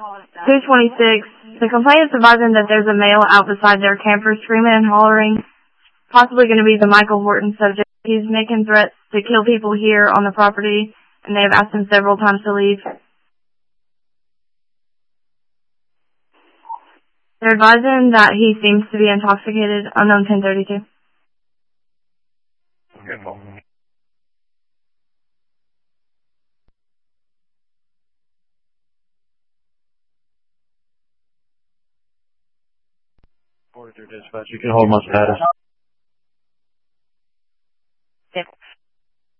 226. The complainant is advising that there's a male out beside their camper screaming and hollering, possibly going to be the Michael Horton subject. He's making threats to kill people here on the property, and they have asked him several times to leave. They're advising that he seems to be intoxicated. Unknown 1032. Good call. 43 dispatch, you can hold my status.